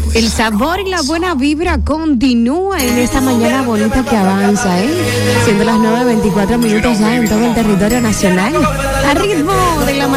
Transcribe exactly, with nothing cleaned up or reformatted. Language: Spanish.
El sabor y la buena vibra continúa en esta mañana bonita que avanza, ¿eh? Siendo las nueve veinticuatro minutos ya en todo el territorio nacional. A ritmo de la mañana.